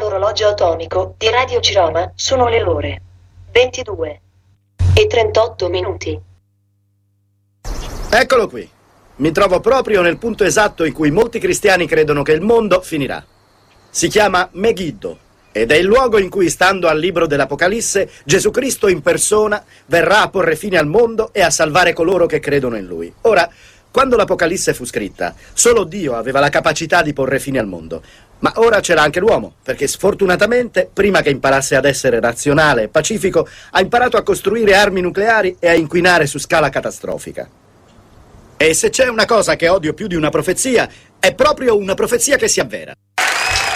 dall'orologio atomico di Radio Ciroma sono le ore 22:38. Eccolo qui. Mi trovo proprio nel punto esatto in cui molti cristiani credono che il mondo finirà. Si chiama Megiddo ed è il luogo in cui, stando al libro dell'Apocalisse, Gesù Cristo in persona verrà a porre fine al mondo e a salvare coloro che credono in Lui. Ora, quando l'Apocalisse fu scritta, solo Dio aveva la capacità di porre fine al mondo. Ma ora ce l'ha anche l'uomo, perché sfortunatamente, prima che imparasse ad essere razionale e pacifico, ha imparato a costruire armi nucleari e a inquinare su scala catastrofica. E se c'è una cosa che odio più di una profezia, è proprio una profezia che si avvera.